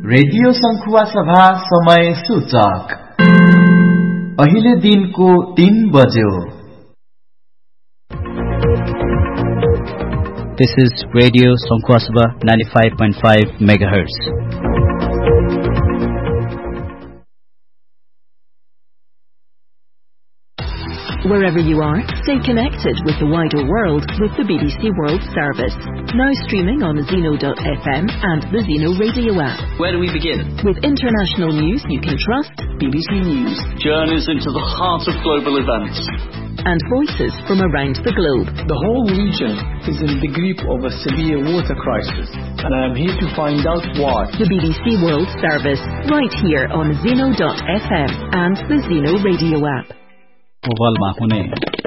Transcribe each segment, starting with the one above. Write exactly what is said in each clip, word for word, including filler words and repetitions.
Radio संखुवा सभा समय सूचक अहिले दिनको तीन बज्यो। This is Radio Sankhua Sabha ninety-five point five megahertz. Wherever you are, stay connected with the wider world with the B B C World Service. Now streaming on Zeno dot f m and the Zeno radio app. Where do we begin? With international news you can trust, B B C News. Journeys into the heart of global events. And voices from around the globe. The whole region is in the grip of a severe water crisis, and I am here to find out why. The B B C World Service, right here on Zeno dot f m and the Zeno radio app. ओभलमा हुने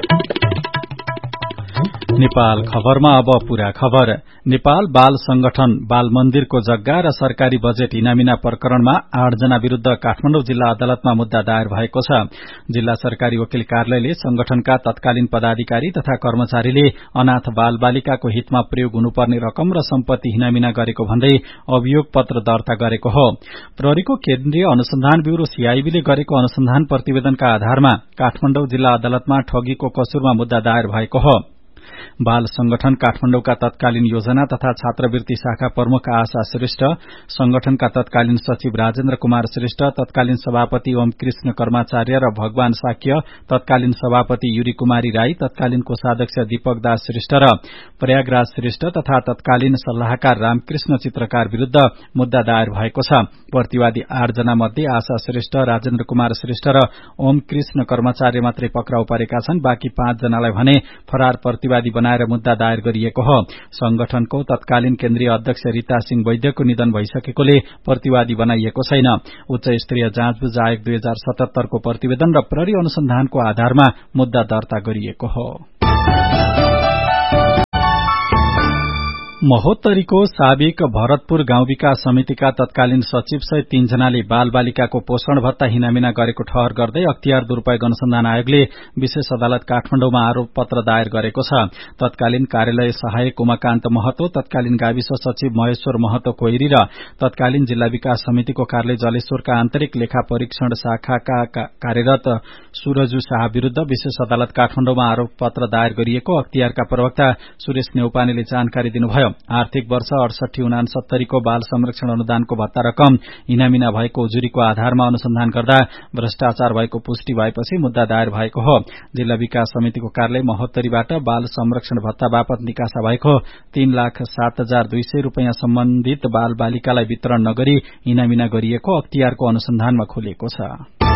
नेपाल खबरमा अब पूरा खबर। नेपाल बाल संगठन बाल मन्दिरको जग्गा र सरकारी बजेट इनामिना प्रकरणमा आठ जना विरूद्ध काठमाडौँ जिल्ला अदालतमा मुद्दा दायर भएको छ। जिल्ला सरकारी वकिल कार्यालयले संगठनका तत्कालीन पदाधिकारी तथा कर्मचारीले अनाथ बाल बालिकाको हितमा प्रयोग हुनुपर्ने रकम र सम्पत्ति हिनामिना गरेको भन्दै अभियोग पत्र दर्ता गरेको हो। प्रहरीको केन्द्रीय अनुसन्धान ब्यूरो सीआईबीले गरेको अनुसन्धान प्रतिवेदनका आधारमा काठमाडौँ जिल्ला अदालतमा ठगीको कसुरमा मुद्दा दायर भएको हो। बाल संगठन काठमाडौँका तत्कालीन योजना तथा छात्रवृत्ति शाखा प्रमुख आशा श्रेष्ठ, संगठनका तत्कालीन सचिव राजेन्द्र कुमार श्रेष्ठ, तत्कालीन सभापति ओम कृष्ण कर्माचार्य र भगवान साक्य, तत्कालीन सभापति युरी कुमारी राई, तत्कालीन कोषाध्यक्ष दीपक दास श्रेष्ठ र प्रयागराज श्रेष्ठ तथा तत्कालीन सल्लाहकार रामकृष्ण चित्रकार विरूद्ध मुद्दा दायर भएको छ। प्रतिवादी आठ जना मध्ये आशा श्रेष्ठ, राजेन्द्र कुमार श्रेष्ठ र ओम कृष्ण कर्माचार्य मात्रै पक्राउ परेका छन्। बाँकी पाँच जनालाई भने फरार प्रतिवादी बनाएर मुद्दा दायर गरिएको हो। संगठनको तत्कालीन केन्द्रीय अध्यक्ष रीता सिंह वैद्यको निधन भइसकेकोले प्रतिवादी बनाइएको छैन। उच्च स्तरीय जाँचबुझ आयोग दुई हजार सतहत्तर को प्रतिवेदन र प्रहरी अनुसन्धानको आधारमा मुद्दा दर्ता गरिएको हो। महोत्तरीको साबिक भरतपुर गाउँ विकास समितिका तत्कालीन सचिव सहित तीन जनाले बाल बालिकाको पोषण भत्ता हिनामिना गरेको ठहर गर्दै अख्तियार दुरूपयोग अनुसन्धान आयोगले विशेष अदालत काठमाडौँमा आरोप पत्र दायर गरेको छ। तत्कालीन कार्यालय सहायक उमाकान्त महतो, तत्कालीन गाविस सचिव महेश्वर महतो कोइरी र तत्कालीन जिल्ला विकास समितिको कार्यालय जलेश्वरका आन्तरिक लेखा परीक्षण शाखाका कार्यरत सूरजु शाह विरूद्ध विशेष अदालत काठमाडौँमा आरोप पत्र दायर गरिएको अख्तियारका प्रवक्ता सुरेश नेउपानेले जानकारी दिनुभयो। आर्थिक वर्ष अडसठी उनासत्तरी को बाल संरक्षण अनुदानको भत्ता रकम इनामिना भएको उजुरीको आधारमा अनुसन्धान गर्दा भ्रष्टाचार भएको पुष्टि भएपछि मुद्दा दायर भएको हो। जिल्ला विकास समितिको कार्यालय महोत्तरीबाट बाल संरक्षण भत्ता बापत निकासा भएको तीन लाख सात हजार दुई सय रूपियाँ सम्बन्धित बाल बालिकालाई वितरण नगरी इनामिना गरिएको अख्तियारको अनुसन्धानमा खुलेको छ।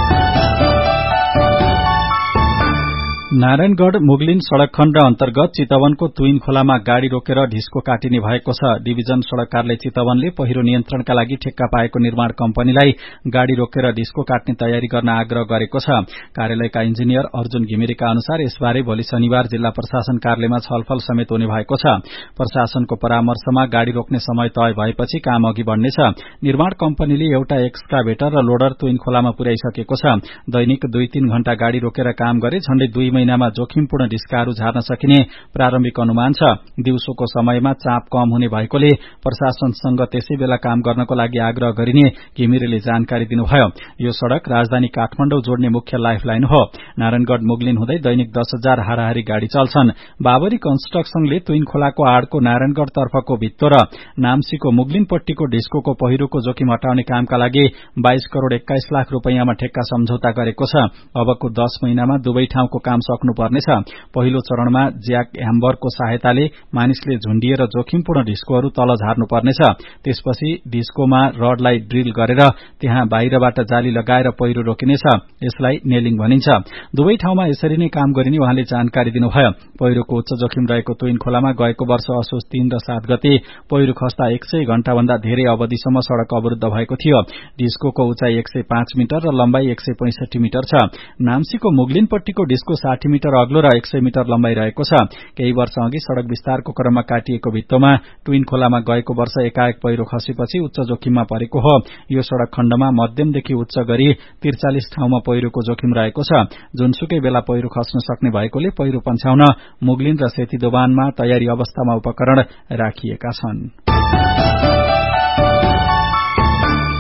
नारायणगढ़ मुगलिन सड़क खण्ड अन्तर्गत चितवनको तुइन खोलामा गाड़ी रोकेर ढिस्को काटिने भएको छ। डिभिजन सड़क कार्यालय चितवनले पहिरो नियन्त्रणका लागि ठेक्का पाएको निर्माण कम्पनीलाई गाड़ी रोकेर ढिस्को काट्ने तयारी गर्न आग्रह गरेको छ। कार्यालयका इन्जिनियर अर्जुन घिमिरेका अनुसार यसबारे भोलि शनिबार जिल्ला प्रशासन कार्यालयमा छलफल समेत हुने भएको छ। प्रशासनको परामर्शमा गाड़ी रोक्ने समय तय भएपछि काम अघि बढ्नेछ। निर्माण कम्पनीले एउटा एक्सकाभेटर र लोडर तुइन खोलामा पुर्याइसकेको छ। दैनिक दुई तीन घण्टा गाड़ी रोकेर काम गरे झण्डै दुई महिनामा जोखिमपूर्ण ढिस्काहरू झार्न सकिने प्रारम्भिक अनुमान छ। दिउँसोको समयमा चाप कम हुने भएकोले प्रशासनसँग त्यसै बेला काम गर्नको लागि आग्रह गरिने घिमिरेले जानकारी दिनुभयो। यो सड़क राजधानी काठमाडौँ जोड्ने मुख्य लाइफलाइन हो। नारायणगढ़ मुगलिन हुँदै दैनिक दस हजार हाराहारी गाड़ी चल्छन्। बाबरी कन्स्ट्रक्सनले तुइन खोलाको आड़को नारायणगढ़ तर्फको भित्तो र नाम्सीको मुगलिनपट्टिको ढिस्कोको पहिरोको जोखिम हटाउने कामका लागि बाइस करोड़ एक्काइस लाख रूपियाँमा ठेक्का सम्झौता गरेको छ। अबको दस महिनामा दुवै ठाउँको काम सक्नुपर्नेछ। पहिलो चरणमा ज्याक ह्याम्बरको सहायताले मानिसले झुण्डिएर जोखिमपूर्ण ढिस्कोहरू तल झार्नुपर्नेछ। त्यसपछि ढिस्कोमा रडलाई ड्रिल गरेर त्यहाँ बाहिरबाट जाली लगाएर पहिरो रोकिनेछ। यसलाई नेलिङ भनिन्छ। दुवै ठाउँमा यसरी नै काम गरिने उहाँले जानकारी दिनुभयो। पहिरोको उच्च जोखिम रहेको तुइन खोलामा गएको वर्ष असोज तीन र सात गते पहिरो खस्दा एक सय घण्टा भन्दा धेरै अवधिसम्म सड़क अवरुद्ध भएको थियो। ढिस्कोको उचाइ एक सय पाँच मिटर र लम्बाई एक सय पैंसठी मिटर छ। नाम्सीको मुगलिनपट्टिको ढिस्को साठी मिटर अग्लो र एक सय मिटर लम्बाई रहेको छ। केही वर्ष अघि सड़क विस्तारको क्रममा काटिएको भित्तोमा ट्विन खोलामा गएको वर्ष एकाएक पहिरो खसेपछि उच्च जोखिममा परेको हो। यो सड़क खण्डमा मध्यमदेखि उच्च गरी त्रिचालिस ठाउँमा पहिरोको जोखिम रहेको छ। जुनसुकै बेला पहिरो खस्न सक्ने भएकोले पहिरो पन्छाउन मुगलिन र सेतीदोबानमा तयारी अवस्थामा उपकरण राखिएका छन्।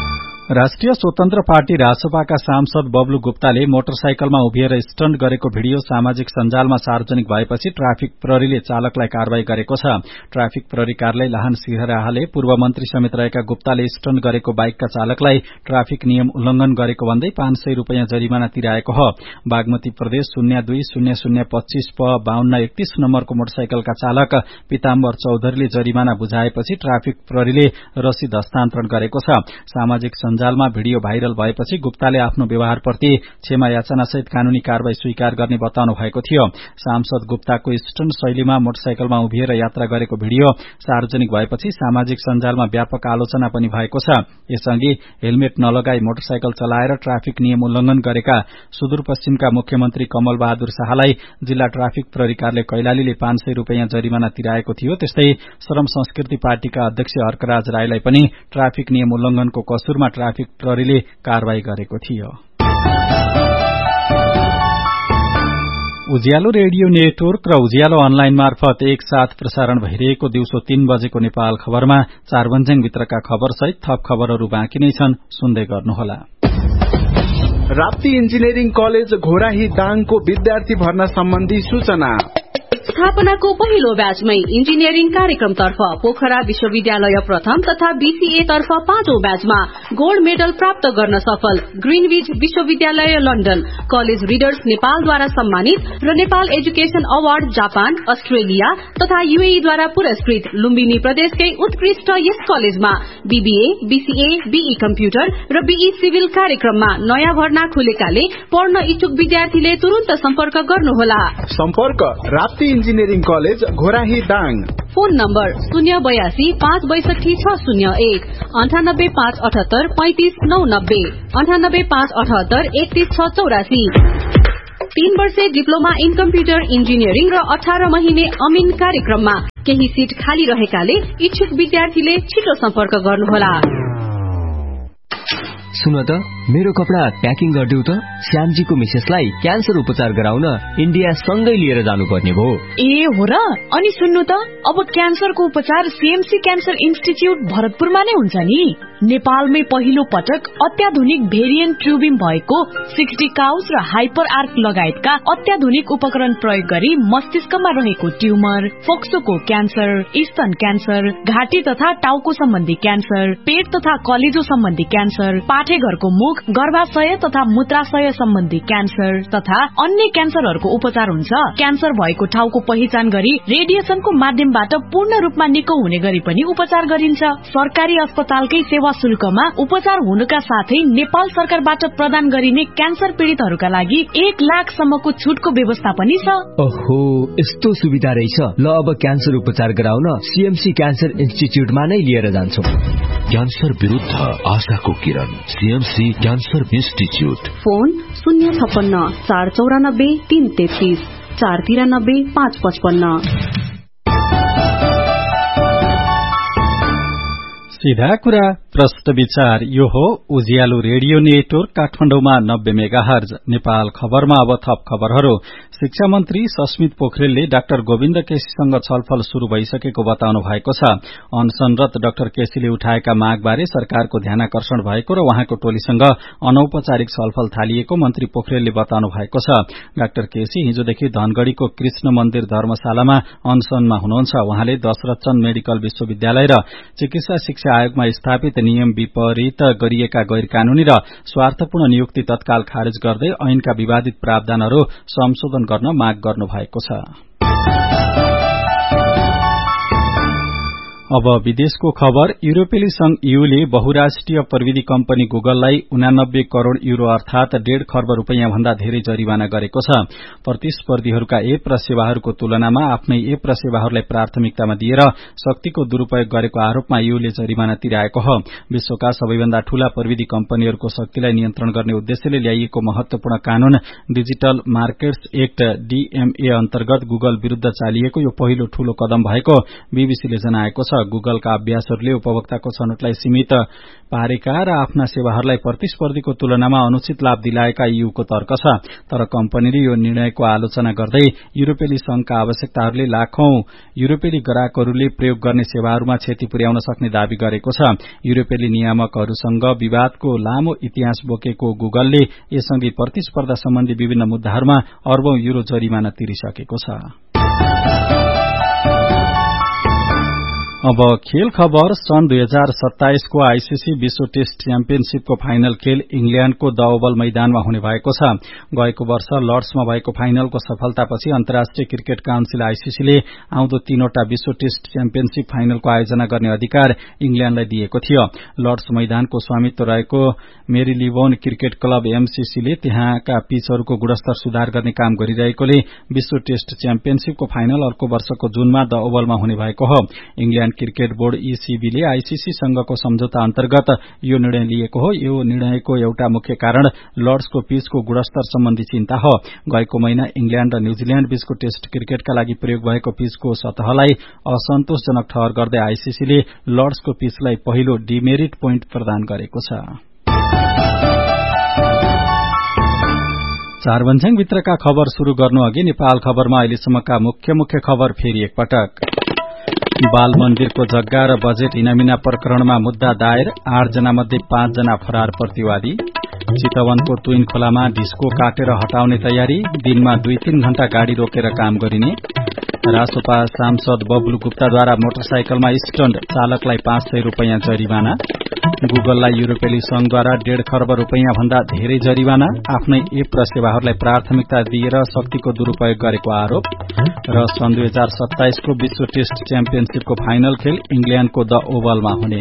राष्ट्रिय स्वतन्त्र पार्टी रासपाका सांसद बब्लु गुप्ताले मोटरसाइकलमा उभिएर स्टन्ट गरेको भिडियो सामाजिक सञ्जालमा सार्वजनिक भएपछि ट्राफिक प्रहरीले चालकलाई कारवाही गरेको छ। ट्राफिक प्रहरी कार्यालय लाहान सिराहाले पूर्व मन्त्री समेत रहेका गुप्ताले स्टन्ट गरेको बाइकका चालकलाई ट्राफिक नियम उल्लंघन गरेको भन्दै पाँच सय रूपियाँ जरिमाना तिराएको हो। बागमती प्रदेश शून्य दुई शून्य शून्य पच्चीस प बाहन्न एकतीस नम्बरको मोटरसाइकलका चालक पिताम्बर चौधरीले जरिमाना बुझाएपछि ट्राफिक प्रहरीले रसिद हस्तान्तरण गरेको छ। सामाजिक सञ्जालमा भिडियो भाइरल भएपछि गुप्ताले आफ्नो व्यवहारप्रति क्षमा याचनासहित कानूनी कारवाही स्वीकार गर्ने बताउनु भएको थियो। सांसद गुप्ताको स्टन्ट शैलीमा मोटरसाइकलमा उभिएर यात्रा गरेको भिडियो सार्वजनिक भएपछि सामाजिक सञ्जालमा व्यापक आलोचना पनि भएको छ। यसअघि हेलमेट नलगाई मोटरसाइकल चलाएर ट्राफिक नियम उल्लंघन गरेका सुदूरपश्चिमका मुख्यमन्त्री कमल बहादुर शाहलाई जिल्ला ट्राफिक प्रहरी कार्यालय कैलालीले पाँच सय रूपियाँ जरिमाना तिराएको थियो। त्यस्तै श्रम संस्कृति पार्टीका अध्यक्ष हर्कराज राईलाई पनि ट्राफिक नियम उल्लंघनको कसुरमा ट्राफिक प्रहरीले कारवाही गरेको थियो। उज्यालो रेडियो नेटवर्क र उज्यालो अनलाइन मार्फत एक साथ प्रसारण भइरहेको दिउँसो तीन बजेको नेपाल खबरमा चारबन्ज्याङ भित्रका खबरसहित थप खबरहरू बाँकी नै छन्, सुन्दै गर्नुहोला। राप्ती इन्जिनियरिङ कलेज घोराही दाङको विद्यार्थी भर्ना सम्बन्धी सूचना। स्थापनाको पहिलो ब्याचमै इन्जिनियरिङ कार्यक्रमतर्फ पोखरा विश्वविद्यालय प्रथम तथा बीसीए तर्फ पाँचौं ब्याचमा गोल्ड मेडल प्राप्त गर्न सफल ग्रीनविच विश्वविद्यालय लन्डन कलेज रिडर्स नेपालद्वारा सम्मानित र Nepal education award Japan Australia तथा यूएई द्वारा पुरस्कृत लुम्बिनी प्रदेशकै उत्कृष्ट यस कलेजमा बीबीए बीसीए बीई कम्प्युटर र बीई सिभिल कार्यक्रममा नयाँ भर्ना खुलेकाले पढ्न इच्छुक विद्यार्थीले तुरन्त सम्पर्क गर्नुहोला। सम्पर्क Rapti engineering college Ghorahi Dang. Phone number शून्य बयासी पाँच बैसठी छ शून्य एक अन्ठानब्बे पाँच अठहत्तर पैंतिस नौ नब्बे अन्ठानब्बे पाँच अठहत्तर एकतीस छ चौरासी। तीन वर्षे डिप्लोमा इन कम्प्युटर इन्जिनियरिङ र अठार महिने अमिन कार्यक्रममा केही सीट खाली रहेकाले इच्छुक विद्यार्थीले छिटो सम्पर्क गर्नुहोला। सुन त मेरो कपडा प्याकिङ गरिदेऊ त। श्यामजीको मिसेसलाई क्यान्सर उपचार गराउन इन्डिया सँगै लिएर जानुपर्ने भो। ए हो र? अनि सुन्नु त, अब क्यान्सरको उपचार सीएमसी क्यान्सर इन्स्टिच्युट भरतपुरमा नै हुन्छ नि। नेपालमै पहिलो पटक अत्याधुनिक भेरिएन्ट ट्युबिङ भएको सिक्सटी काउस र हाइपर आर्क लगायतका अत्याधुनिक उपकरण प्रयोग गरी मस्तिष्कमा रहेको ट्युमर, फोक्सोको क्यान्सर, स्तन क्यान्सर, घाँटी तथा टाउको सम्बन्धी क्यान्सर, पेट तथा कलेजो सम्बन्धी क्यान्सर, पाठेघरको मुख, गर्भाशय तथा मूत्राशय सम्बन्धी क्यान्सर तथा अन्य क्यान्सरहरूको उपचार हुन्छ। क्यान्सर भएको ठाउँको पहिचान गरी रेडिएसनको माध्यमबाट पूर्ण रूपमा निको हुने गरी पनि उपचार गरिन्छ। सरकारी अस्पतालकै सेवा शुल्कमा उपचार हुनुका साथै नेपाल सरकारबाट प्रदान गरिने क्यान्सर पीड़ितहरूका लागि एक लाख सम्मको छुटको व्यवस्था पनि छ। ओहो, यस्तो सुविधा रहेछ। ल अब क्यान्सर उपचार गराउन सीएमसी क्यान्सर इन्स्टिच्युटमा नै लिएर जान्छौ। क्यान्सर विरुद्ध आशाको किरण, सीएमसी क्यान्सर इन्स्टिच्युट। फोन शून्य छप्पन्न चार चौरानब्बे तीन तेत्तीस चार तिरानब्बे पाँच पचपन्न। सीधा कुरा प्रश्न विचार। यो हो उज्यालो रेडियो नेटवर्क काठमाडौँमा नब्बे मेगाहर्ज। नेपाल खबरमा अब थप खबरहरू। शिक्षा मन्त्री सस्मित पोखरेलले डाक्टर गोविन्द केसीसँग छलफल शुरू भइसकेको बताउनु भएको छ। अनसनरत डाक्टर केसीले उठाएका मागबारे सरकारको ध्यानाकर्षण भएको र उहाँको टोलीसँग अनौपचारिक छलफल थालिएको मन्त्री पोखरेलले बताउनु भएको छ। डाक्टर केसी हिजोदेखि धनगढ़ीको कृष्ण मन्दिर धर्मशालामा अनसनमा हुनुहुन्छ। उहाँले दशरथचन्द मेडिकल विश्वविद्यालय र चिकित्सा शिक्षा आयोगमा स्थापित नियम विपरीत गरिएका गैर कानूनी र स्वार्थपूर्ण नियुक्ति तत्काल खारेज गर्दै ऐनका विवादित प्रावधानहरू संशोधन गर्न माग गर्नु भएको छ। अब विदेशको खबर। यूरोपेली संघ ईयूले बहुराष्ट्रिय प्रविधि कम्पनी गुगललाई उनानब्बे करोड़ यूरो अर्थात डेढ़ खर्ब रूपियाँ भन्दा धेरै जरिवाना गरेको छ। प्रतिस्पर्धीहरूका एप र सेवाहरूको तुलनामा आफ्नै एप र सेवाहरूलाई प्राथमिकतामा दिएर शक्तिको दुरूपयोग गरेको आरोपमा ईयूले जरिवाना तिराएको हो। विश्वका सबैभन्दा ठूला प्रविधि कम्पनीहरूको शक्तिलाई नियन्त्रण गर्ने उद्देश्यले ल्याइएको महत्वपूर्ण कानून डिजिटल मार्केट्स एक्ट डीएमए अन्तर्गत गुगल विरूद्ध चालिएको यो पहिलो ठूलो कदम भएको बीबीसीले जनाएको छ। गुगलका अभ्यासहरूले उपभोक्ताको छनौटलाई सीमित पारेका र आफ्ना सेवाहरूलाई प्रतिस्पर्धीको तुलनामा अनुचित लाभ दिलाएका ईयूको तर्क छ। तर कम्पनीले यो निर्णयको आलोचना गर्दै युरोपेली संघका आवश्यकताहरूले लाखौं युरोपेली ग्राहकहरूले प्रयोग गर्ने सेवाहरूमा क्षति पुर्याउन सक्ने दावी गरेको छ। युरोपेली नियामकहरूसँग विवादको लामो इतिहास बोकेको गुगलले यससँगै प्रतिस्पर्धा सम्बन्धी विभिन्न मुद्दाहरूमा अर्बौं युरो जरिमाना तिरिसकेको छ। अब खेल खबर। सन् दुई हजार सत्ताइस को आईसीसी विश्व टेस्ट च्याम्पियनशीपको फाइनल खेल इंग्ल्याण्डको द ओभल मैदानमा हुने भएको छ। गएको वर्ष लर्ड्समा भएको फाइनलको सफलतापछि अन्तर्राष्ट्रिय क्रिकेट काउन्सिल आईसीसीले आउँदो तीनवटा विश्व टेस्ट च्याम्पियनशीप फाइनलको आयोजना गर्ने अधिकार इंग्ल्याण्डलाई दिएको थियो। लर्ड्स मैदानको स्वामित्व रहेको मेरीलिबोन क्रिकेट क्लब एमसीसीले त्यहाँका पिचहरूको गुणस्तर सुधार गर्ने काम गरिरहेकोले विश्व टेस्ट च्याम्पियनशीपको फाइनल अर्को वर्षको जूनमा द ओभलमा हुने भएको हो। इंग्ल्याण्ड क्रिकेट बोर्ड ईसीबीले आईसीसी संघको सम्झौता अन्तर्गत यो निर्णय लिएको हो। यो निर्णयको एउटा मुख्य कारण लर्ड्सको पिचको गुणस्तर सम्बन्धी चिन्ता हो। गएको महिना इंग्ल्याण्ड र न्यूजील्याण्ड बीचको टेस्ट क्रिकेटका लागि प्रयोग भएको पिचको सतहलाई असन्तोषजनक ठहर गर्दै आईसीसीले लर्ड्सको पिचलाई पहिलो डिमेरिट पोइन्ट प्रदान गरेको छ। चारभन्ज्याङ भित्रका खबर शुरू गर्नु अघि नेपाल खबरमा अहिलेसम्मका मुख्य मुख्य खबर फेरि एकपटक। बाल मन्दिरको जग्गा र बजेट हिनामिना प्रकरणमा मुद्दा दायर, आठ जना मध्ये पाँच जना फरार प्रतिवादी। चितवनको तुइन खोलामा ढिस्को काटेर हटाउने तयारी, दिनमा दुई तीन घण्टा गाड़ी रोकेर काम गरिने। रासोपा सांसद बबलु गुप्ताद्वारा मोटरसाइकलमा स्टन्ट, चालकलाई पाँच सय रूपियाँ जरिवाना। गुगललाई युरोपेली संघद्वारा डेढ़ खर्ब रूपियाँ भन्दा धेरै जरिवाना, आफ्नै एप र सेवाहरूलाई प्राथमिकता दिएर शक्तिको दुरूपयोग गरेको आरोप। र सन् दुई हजार सत्ताइसको विश्व टेस्ट च्याम्पियनशीपको फाइनल खेल इंग्ल्याण्डको द ओभलमा हुने।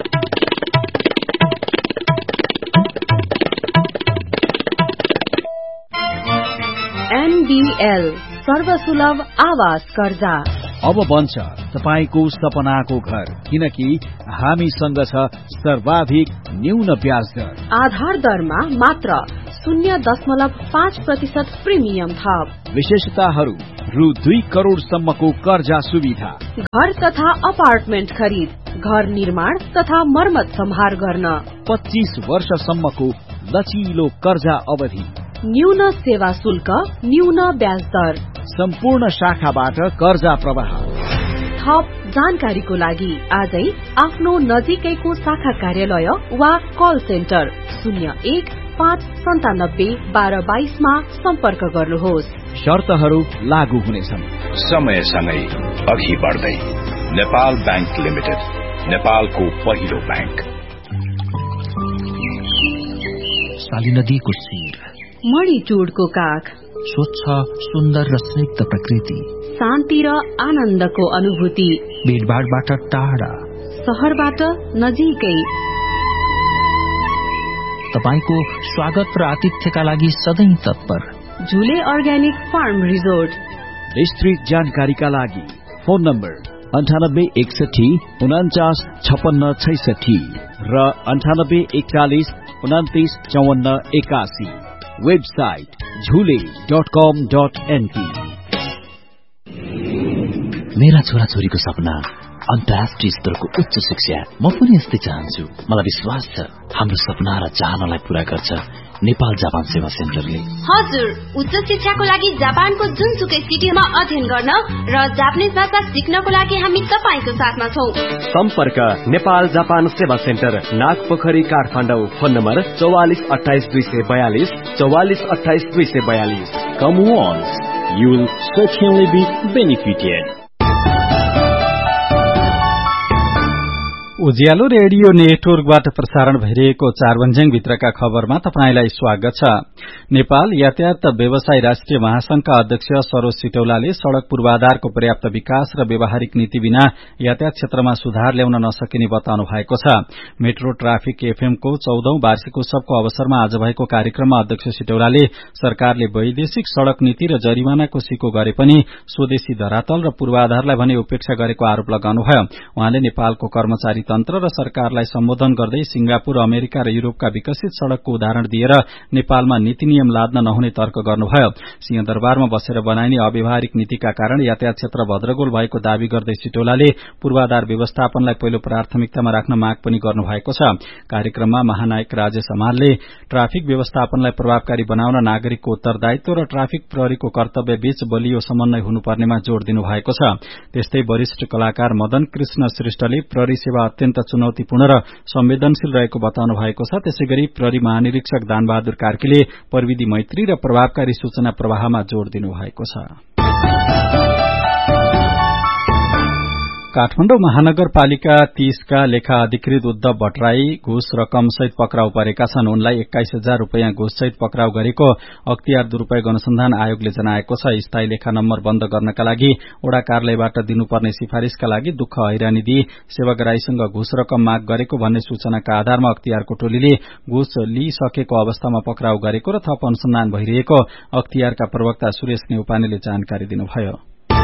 एनबीएल सर्वसुलभ आवास कर्जा अब बन्छ तपाईको सपनाको घर, किनकि हामीसँग छ सर्वाधिक न्यून ब्याज दर। आधार दरमा मात्र शून्य दशमलव पाँच प्रतिशत प्रिमियम थप। विशेषताहरू रु दुई करोड़ सम्मको कर्जा सुविधा। घर तथा अपार्टमेन्ट खरिद, घर निर्माण तथा मर्मत सम्हार गर्न पच्चीस वर्षसम्मको लचिलो कर्जा अवधि। न्यून सेवा शुल्क, न्यून ब्याज दर। सम्पूर्ण शाखाबाट कर्जा प्रवाह। थप जानकारीको लागि आजै आफ्नो नजिकैको शाखा कार्यालय वा कल सेन्टर शून्य एक पाँच सन्तानब्बे बाह्र बाइसमा सम्पर्क गर्नुहोस्। शर्तहरू लागू हुनेछन्। समयसँगै अघि बढ्दै नेपाल बैंक लिमिटेड, नेपालको पहिलो बैंक। साली नदीको शिर, मणिचुडको काख, स्वच्छ सुन्दर र स्निग्ध प्रकृति, शान्ति र आनन्दको अनुभूति, भीडभाडबाट टाढा, शहरबाट नजिकै। तपाईको स्वागत र आतिथ्यका लागि सधैँ तत्पर झुले अर्ग्यानिक फार्म रिजोर्ट। विस्तृत जानकारीका लागि फोन नम्बर अन्ठानब्बे एकसठी उनाचास छपन्न छैसठी र अन्ठानब्बे एकचालिस उनातिस चौवन्न एकासी। वेबसाइट झुले डट कम डट एनपी। मेरा छोराछोरीको सपना अन्तर्राष्ट्रिय स्तरको उच्च शिक्षा। म पनि यस्तै चाहन्छु। मलाई विश्वास छ हाम्रो सपना र चाहनालाई पूरा गर्छ नेपाल जापान सेवा सेन्टरले। हजुर, उच्च शिक्षाको लागि जापानको जुनसुकै सिटीमा अध्ययन गर्न र जापानिज भाषा सिक्नको लागि हामी तपाईको साथमा छौं। सम्पर्क नेपाल जापान सेवा centre, Nagpokhari, Kathmandu. Phone number चौवालिस अठाइस दुई सय बयालिस चौवालिस अठाइस दुई सय बयालिस। कम once, you will certainly be benefited. Ujyaalo radio नेटवर्कबाट प्रसारण भइरहेको चारभन्ज्याङ भित्रका खबरमा तपाईलाई स्वागत छ। नेपाल यातायात व्यवसाय राष्ट्रिय महासंघका अध्यक्ष सरोज सिटौलाले सड़क पूर्वाधारको पर्याप्त विकास र व्यावहारिक नीति बिना यातायात क्षेत्रमा सुधार ल्याउन नसकिने बताउनु भएको छ। मेट्रो ट्राफिक एफएमको चौधौं वार्षिक उत्सवको अवसरमा आज भएको कार्यक्रममा अध्यक्ष सिटौलाले सरकारले वैदेशिक सड़क नीति र जरिमानाको सिको गरे पनि स्वदेशी धरातल र पूर्वाधारलाई भने उपेक्षा गरेको आरोप लगाउनुभयो। उहाँले नेपालको कर्मचारी तन्त्र र सरकारलाई सम्बोधन गर्दै सिंगापुर, अमेरिका र युरोपका विकसित सड़कको उदाहरण दिएर नेपालमा नीति नियम लाद्न नहुने तर्क गर्नुभयो। सिंहदरबारमा बसेर बनाइने अव्यावहारिक नीतिका कारण यातायात क्षेत्र भद्रगोल भएको दावी गर्दै सिटौलाले पूर्वाधार व्यवस्थापनलाई पहिलो प्राथमिकतामा राख्न माग पनि गर्नुभएको छ। कार्यक्रममा महानायक राजेश हमालले ट्राफिक व्यवस्थापनलाई प्रभावकारी बनाउन नागरिकको उत्तरदायित्व र ट्राफिक प्रहरीको कर्तव्य बीच बलियो समन्वय हुनुपर्नेमा जोड़ दिनु भएको छ। त्यस्तै वरिष्ठ कलाकार मदन कृष्ण श्रेष्ठले प्रहरी सेवा अत्यन्त चुनौतीपूर्ण र संवेदनशील रहेको बताउनु भएको छ। त्यसैगरी प्रहरी महानिरीक्षक दानबहादुर कार्कीले प्रविधि मैत्री र प्रभावकारी सूचना प्रवाहमा जोड़ दिनु भएको छ। काठमाडौँ महानगरपालिका तीसका लेखा अधिकृत उद्धव भट्टराई घुस रकम सहित पक्राउ परेका छन्। उनलाई एक्काइस हजार रूपियाँ घुस सहित पक्राउ गरेको अख्तियार दुरूपयोग अनुसन्धान आयोगले जनाएको छ। स्थायी लेखा नम्बर बन्द गर्नका लागि ओडा कार्यालयबाट दिनुपर्ने सिफारिशका लागि दुःख हैरानी दिई सेवाग्राहीसँग घुस रकम माग गरेको भन्ने सूचनाका आधारमा अख्तियारको टोलीले घुस लिइसकेको अवस्थामा पक्राउ गरेको र थप अनुसन्धान भइरहेको अख्तियारका प्रवक्ता सुरेश नेउपानेले जानकारी दिनुभयो।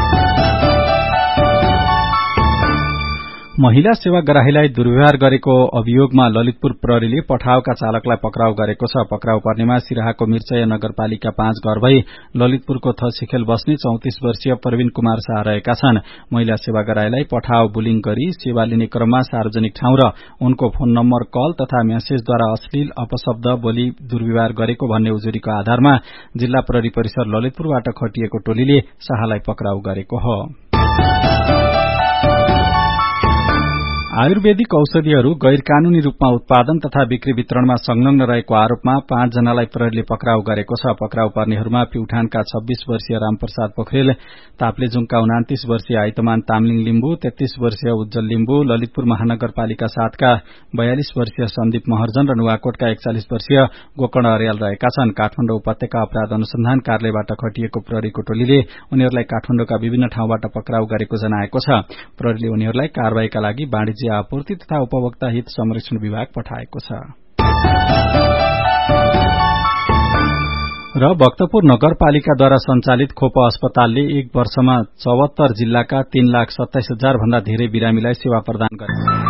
महिला सेवाग्राहीलाई दुर्व्यवहार गरेको अभियोगमा ललितपुर प्रहरीले पठावका चालकलाई पक्राउ गरेको छ। पक्राउ पर्नेमा सिराहाको मिर्चय नगरपालिका पाँच घर भई ललितपुरको थसिखेल बस्ने चौतिस वर्षीय प्रवीण कुमार शाह रहेका छन्। महिला सेवाग्राहीलाई पठाव बुलिङ गरी सेवा लिने क्रममा सार्वजनिक ठाउँ र उनको फोन नम्बर, कल तथा मेसेजद्वारा अश्लील अपशब्द बोली दुर्व्यवहार गरेको भन्ने उजुरीको आधारमा जिल्ला प्रहरी परिसर ललितपुरबाट खटिएको टोलीले शाहलाई पक्राउ गरेको हो। आयुर्वेदिक औषधिहरू गैर कानूनी रूपमा उत्पादन तथा बिक्री वितरणमा संलग्न रहेको आरोपमा पाँच जनालाई प्रहरीले पक्राउ गरेको छ। पक्राउ पर्नेहरूमा प्युठानका छब्बीस वर्षीय रामप्रसाद पोखरेल, ताप्लेजुङका उनातीस वर्षीय आइतमान तामलिङ लिम्बू, तेत्तीस वर्षीय उज्जवल लिम्बू, ललितपुर महानगरपालिका सातका बयालिस वर्षीय सन्दीप महर्जन र नुवाकोटका एकचालिस वर्षीय गोकर्ण अर्याल रहेका छन्। काठमाडौँ उपत्यका अपराध अनुसन्धान कार्यालयबाट खटिएको प्रहरीको टोलीले उनीहरूलाई काठमाडौँका विभिन्न ठाउँबाट पक्राउ गरेको जनाएको छ। प्रहरीले उनीहरूलाई कारवाहीका लागि वाणिज्य आपूर्ति तथा उपभोक्ता हित संरक्षण विभाग पठाएको छ। र भक्तपुर नगरपालिकाद्वारा सञ्चालित खोप अस्पतालले एक वर्षमा चौहत्तर जिल्लाका तीन लाख सत्ताइस हजार भन्दा धेरै बिरामीलाई सेवा प्रदान गरेको छ।